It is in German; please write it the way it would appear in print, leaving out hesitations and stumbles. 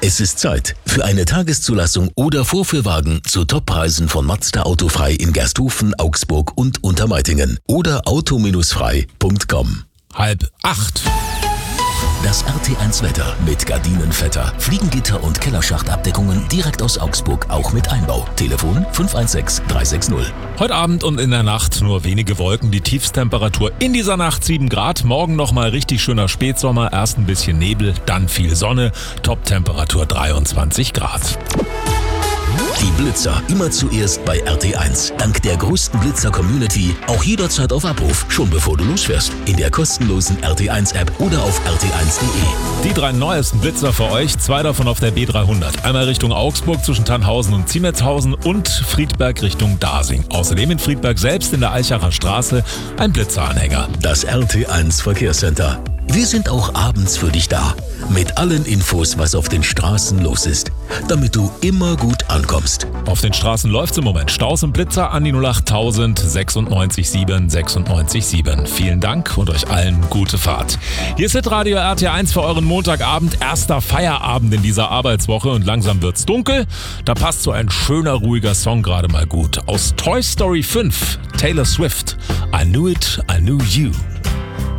Es ist Zeit für eine Tageszulassung oder Vorführwagen zu Toppreisen von Mazda Autofrei in Gersthofen, Augsburg und Untermeitingen oder auto-frei.com. 7:30. Das RT1 Wetter mit Gardinenvetter, Fliegengitter und Kellerschachtabdeckungen direkt aus Augsburg, auch mit Einbau. Telefon 516 360. Heute Abend und in der Nacht nur wenige Wolken, die Tiefstemperatur in dieser Nacht 7 Grad. Morgen nochmal richtig schöner Spätsommer, erst ein bisschen Nebel, dann viel Sonne, Toptemperatur 23 Grad. Die Blitzer immer zuerst bei RT1. Dank der größten Blitzer-Community auch jederzeit auf Abruf, schon bevor du losfährst. In der kostenlosen RT1-App oder auf rt1.de. Die 3 neuesten Blitzer für euch, 2 davon auf der B300. Einmal Richtung Augsburg zwischen Tannhausen und Ziemetshausen und Friedberg Richtung Dasing. Außerdem in Friedberg selbst in der Eichacher Straße ein Blitzeranhänger. Das RT1 Verkehrscenter. Wir sind auch abends für dich da. Mit allen Infos, was auf den Straßen los ist. Damit du immer gut ankommst. Auf den Straßen läuft's im Moment. Staus und Blitzer an die 08000 96 7 96 7. Vielen Dank und euch allen gute Fahrt. Hier ist Hitradio RT1 für euren Montagabend. Erster Feierabend in dieser Arbeitswoche und langsam wird's dunkel. Da passt so ein schöner, ruhiger Song gerade mal gut. Aus Toy Story 5, Taylor Swift. I Knew It, I Knew You.